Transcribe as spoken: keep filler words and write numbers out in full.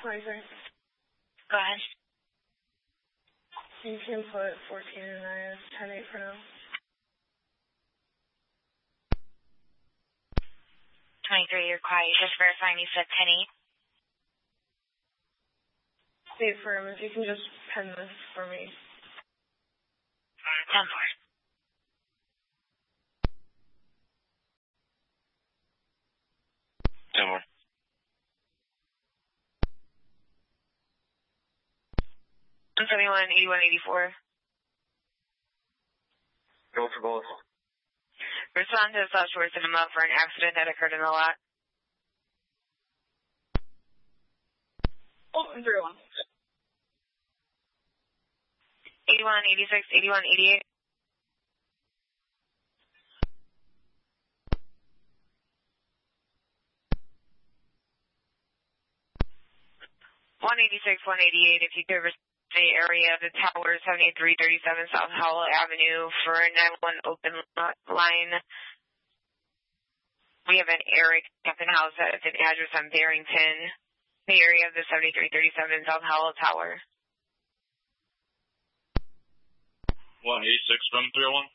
Riser. Go ahead. You can put fourteen and I as ten eight for now. twenty-three, you're quiet. Just verifying you said ten eight. Stay firm. If you can just pen this for me. ten four. ten more. one seventy-one, eighty-one, eighty-four. Go for both. Respond to South Shore Cinema for an accident that occurred in the lot. Oh, three one. eighty-one, eighty-six, eighty-one, eighty-eight. one eighty-six, one eighty-eight, if you could respond to the area of the tower, seventy-three thirty-seven South Howell Avenue for a nine one open line. We have an Eric Steppenhaus at an address on Barrington, the area of the seventy-three thirty-seven South Howell Tower. one eighty-six from three oh one.